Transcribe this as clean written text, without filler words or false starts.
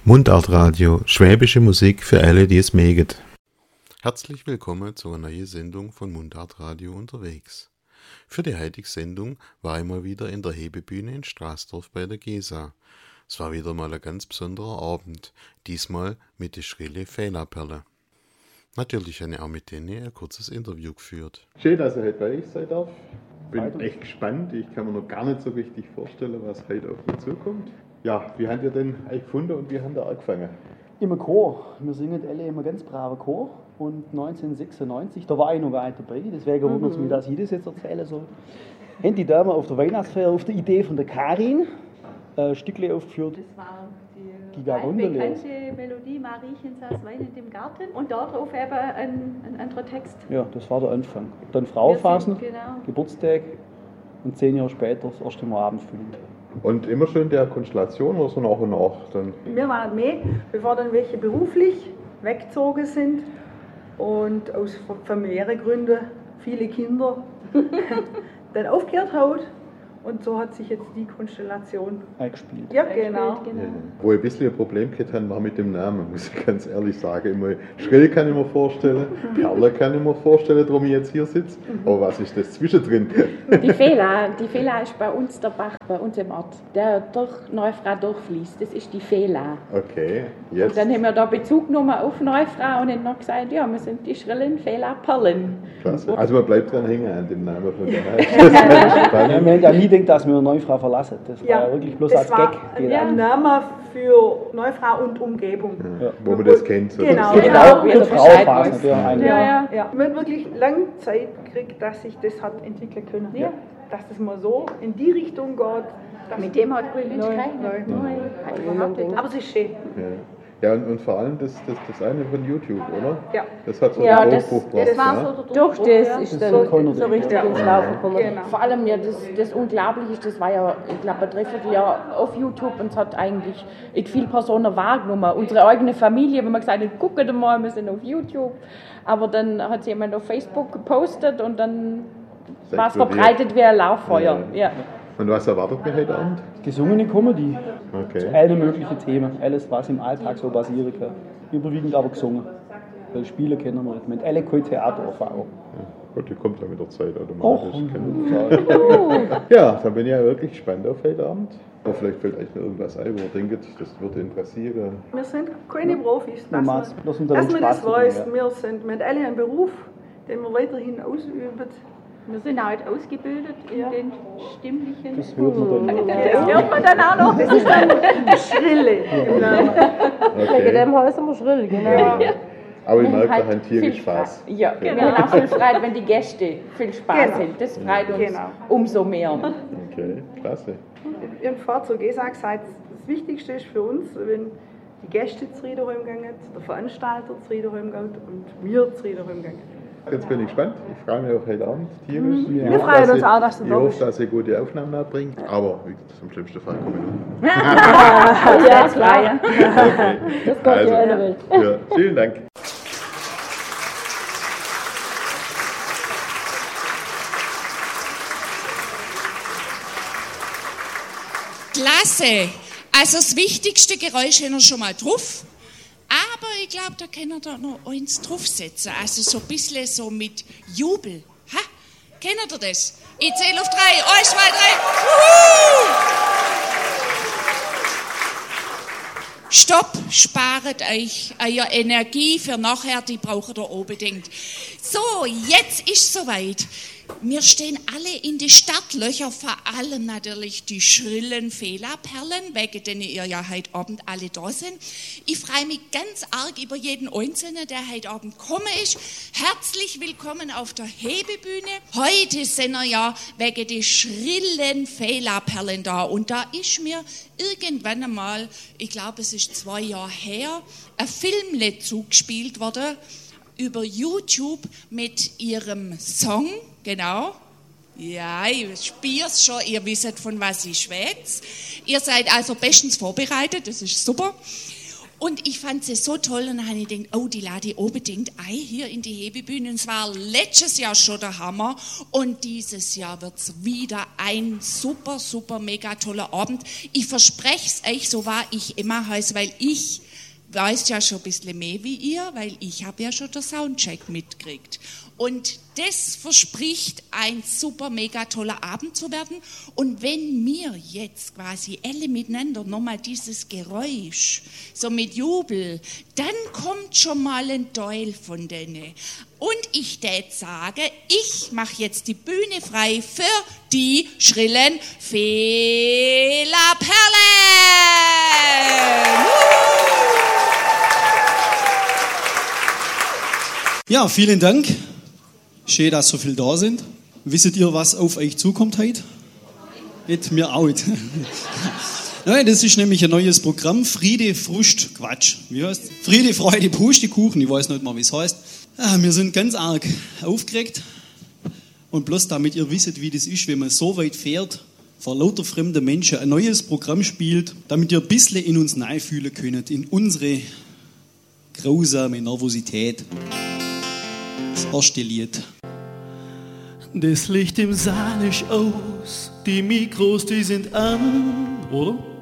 Mundartradio, schwäbische Musik für alle, die es mögen. Herzlich willkommen zu einer neuen Sendung von Mundartradio unterwegs. Für die heutige Sendung war ich mal wieder in der Hebebühne in Straßdorf bei der Gesa. Es war wieder mal ein ganz besonderer Abend, diesmal mit der Schrille Fehlerperle. Natürlich habe ich auch mit denen ein kurzes Interview geführt. Schön, dass ich heute bei euch sein darf. Bin echt gespannt. Ich kann mir noch gar nicht so richtig vorstellen, was heute auf mich zukommt. Ja, wie habt ihr denn euch gefunden und wie habt ihr angefangen? Im Chor. Wir singen alle immer ganz braver Chor. Und 1996, da war ich noch gar nicht dabei, deswegen wundert es mich, dass ich das jetzt erzählen soll. Haben die Damen auf der Weihnachtsfeier auf der Idee von der Karin ein Stückchen aufgeführt. Das war die bekannte Melodie Mariechen saß weinend im Garten und darauf eben ein anderer Text. Ja, das war der Anfang. Dann Frauenphasen, genau. Geburtstag und 10 Jahre später das erste Mal Abendfüllend. Und immer schön der Konstellation oder so nach und nach? Dann Wir waren mehr, bevor dann welche beruflich weggezogen sind und aus familiären Gründen viele Kinder dann aufgehört haben. Und so hat sich jetzt die Konstellation eingespielt. Ja, genau. Wo ich ein bisschen ein Problem gehabt habe, war mit dem Namen, muss ich ganz ehrlich sagen. Immer Schrill kann ich mir vorstellen, Perle kann ich mir vorstellen, darum ich jetzt hier sitze. Aber was ist das zwischendrin? Die Fehla ist bei uns der Bach, bei uns im Ort, der durch Neufrau durchfließt. Das ist die Fehla. Okay, jetzt. Und dann haben wir da Bezug genommen auf Neufrau und haben noch gesagt, ja, wir sind die schrillen Fehla-Perlen. Klasse. Also man bleibt dran hängen an dem Namen von der Heimat. Wir haben ja nie gedacht, dass wir eine Neufrau verlassen. Das war ja wirklich bloß als Gag. Ein Name für Neufrau und Umgebung. Ja, wo man das kennt. So Genau. Für Frauenphasen. Ja. Wir haben wirklich lange Zeit gekriegt, dass sich das hat entwickeln können. Ja. Dass das mal so in die Richtung geht. Mit dem hat Grünwitsch keine. Aber es ist schön. Ja, und vor allem das eine von YouTube, oder? Ja. Das hat so Ja, einen das Durchbruch gebracht. war so der Durchbruch. Durch das ist dann so richtig ins Laufen gekommen. Genau. Vor allem, ja, das Unglaubliche ist, das war ja, ich glaube, ein Dreivierteljahr auf YouTube und es hat eigentlich viele Personen wahrgenommen. Unsere eigene Familie, wenn man gesagt hat, guckt mal, wir sind auf YouTube. Aber dann hat es jemand auf Facebook gepostet und dann war es verbreitet wie ein Lauffeuer. Ja. Und was erwartet mir heute Abend? Gesungene Comedy. Okay. Zu allen möglichen Themen. Alles, was im Alltag so passieren kann. Überwiegend aber gesungen. Weil Spiele kennen wir nicht. Wir haben alle keine Theatererfahrung. Ja, gut, die kommt ja mit der Zeit automatisch. Och, ja, dann bin ich ja wirklich gespannt auf heute Abend. Aber vielleicht fällt euch noch irgendwas ein, wo ihr denkt, das würde interessieren. Wir sind keine Profis, Lass uns da dass man das Spaß weiß. machen, Wir haben alle einen Beruf, den wir weiterhin ausüben. Wir sind auch ausgebildet in den stimmlichen. Das hört man dann. Das hört man dann auch noch. Das ist dann Schrille im Namen. Okay. dem Heißt immer schrill, genau. Ja. Aber ich merke, Halt da haben tierisch Spaß. Ja, genau. Wir haben auch viel Freude, wenn die Gäste viel Spaß haben. Das freut uns umso mehr. Okay, klasse. Ihren Vater gesagt, das Wichtigste ist für uns, wenn die Gäste zu Riederholm gehen, der Veranstalter zu Riederholm geht und wir zu Riederholm gehen. Jetzt bin ich gespannt. Ich freue mich auf heute Abend tierisch. Wir freuen uns auch, dass du ich da hoffe, bist. dass ihr gute Aufnahmen abbringt. Aber wie gesagt, zum schlimmsten Fall kommen wir Ja, klar. Okay. Das kommt ja in der Welt. Ja, vielen Dank. Klasse! Also das wichtigste Geräusch haben wir schon mal drauf. Aber ich glaube, da können wir da noch eins draufsetzen. Also so ein bisschen so mit Jubel. Ha? Kennt ihr das? Ich zähle auf 3. 1, 2, 3. Stopp! Sparet euch eure Energie für nachher, die braucht ihr unbedingt. So, jetzt ist soweit. Wir stehen alle in die Startlöcher, vor allem natürlich die schrillen Fehlerperlen, wegen denen ihr ja heute Abend alle da sind. Ich freue mich ganz arg über jeden Einzelnen, der heute Abend gekommen ist. Herzlich willkommen auf der Hebebühne. Heute sind wir ja wegen die schrillen Fehlerperlen da. Und da ist mir irgendwann einmal, ich glaube es ist 2 Jahre her, ein Filmlet zugespielt worden über YouTube mit ihrem Song. Genau. Ja, ich spür's schon, ihr wisst, von was ich schwätze. Ihr seid also bestens vorbereitet, das ist super. Und ich fand sie so toll und dann habe ich gedacht, oh, die lade ich unbedingt ein hier in die Hebebühne. Und es war letztes Jahr schon der Hammer und dieses Jahr wird es wieder ein super, super, mega toller Abend. Ich verspreche es euch, so war ich immer heiß, weil ich weiß ja schon ein bisschen mehr wie ihr, weil ich habe ja schon den Soundcheck mitgekriegt. Und das verspricht ein super, mega toller Abend zu werden. Und wenn wir jetzt quasi alle miteinander nochmal dieses Geräusch, so mit Jubel, dann kommt schon mal ein Teil von denen. Und ich tät sage, ich mache jetzt die Bühne frei für die schrillen Fehlerperlen. Ja, vielen Dank. Schön, dass so viel da sind. Wisst ihr, was auf euch zukommt heute? Nicht mir auch. Nein, das ist nämlich ein neues Programm. Friede, Frust, Quatsch. Wie heißt es? Friede, Freude, Pustekuchen. Ich weiß nicht mal, wie es heißt. Ja, wir sind ganz arg aufgeregt. Und bloß damit ihr wisst, wie das ist, wenn man so weit fährt, vor lauter fremden Menschen ein neues Programm spielt, damit ihr ein bisschen in uns reinfühlen könnt, in unsere grausame Nervosität. Das erste Lied. Das Licht im Saal ist aus, die Mikros, die sind an, oder?